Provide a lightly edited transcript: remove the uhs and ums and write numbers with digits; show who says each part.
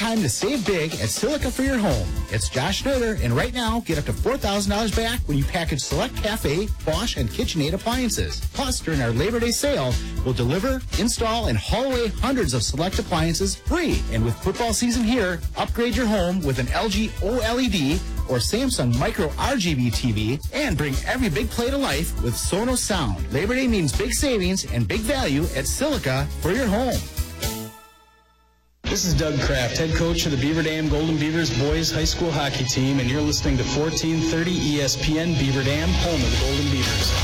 Speaker 1: time to save big at Silica for your home. It's Josh Schroeder, and right now, get up to $4,000 back when you package select Cafe, Bosch, and KitchenAid appliances. Plus, during our Labor Day sale, we'll deliver, install, and haul away hundreds of select appliances free. And with football season here, upgrade your home with an LG OLED or Samsung Micro RGB TV and bring every big play to life with Sonos Sound. Labor Day means big savings and big value at Silica for your home.
Speaker 2: This is Doug Kraft, head coach of the Beaver Dam Golden Beavers boys high school hockey team, and you're listening to 1430 ESPN Beaver Dam, home of the Golden Beavers.